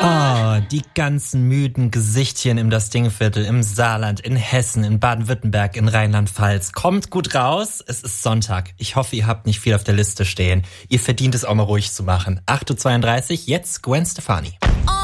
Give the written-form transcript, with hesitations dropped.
Oh, die ganzen müden Gesichtchen im Das-Ding-Viertel, im Saarland, in Hessen, in Baden-Württemberg, in Rheinland-Pfalz. Kommt gut raus, es ist Sonntag. Ich hoffe, ihr habt nicht viel auf der Liste stehen. Ihr verdient es auch mal ruhig zu machen. 8.32 Uhr, jetzt Gwen Stefani.